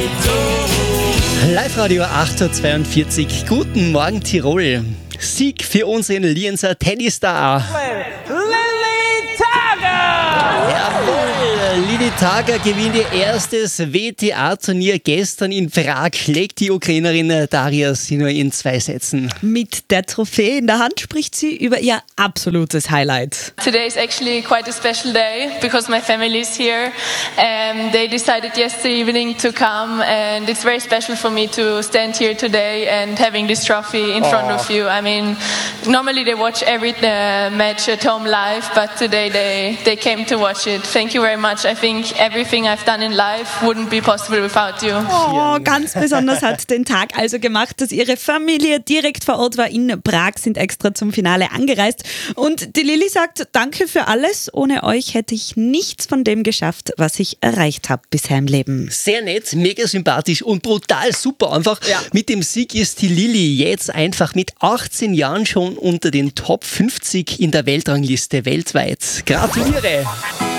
Live-Radio 8.42 Uhr. Guten Morgen, Tirol. Sieg für unseren Lienzer Tennisstar. Lilly Tager! Jawohl, Lilly Tager gewinnt ihr erstes WTA-Turnier gestern in Prag, schlägt die Ukrainerin Daria Sino in 2 Sätzen. Mit der Trophäe in der Hand spricht sie über ihr absolutes Highlight. Today is actually quite a special day because my family is here and they decided yesterday evening to come, and it's very special for me to stand here today and having this trophy in front of you. I mean, normally they watch every match at home live, but today they came to watch it. Thank you very much. I think everything I've done in life wouldn't be possible without you. Oh, ganz besonders hat den Tag also gemacht, dass ihre Familie direkt vor Ort war in Prag, sind extra zum Finale angereist. Und die Lilly sagt, danke für alles. Ohne euch hätte ich nichts von dem geschafft, was ich erreicht habe bisher im Leben. Sehr nett, mega sympathisch und brutal super einfach. Ja. Mit dem Sieg ist die Lilly jetzt einfach mit 18 Jahren schon unter den Top 50 in der Weltrangliste weltweit. Gratuliere!